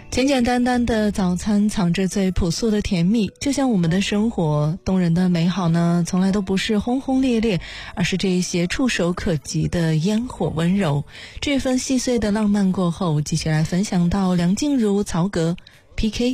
简简单单的早餐藏着最朴素的甜蜜，就像我们的生活，动人的美好呢，从来都不是轰轰烈烈，而是这一些触手可及的烟火温柔。这份细碎的浪漫过后，继续来分享到梁静茹、曹格 PK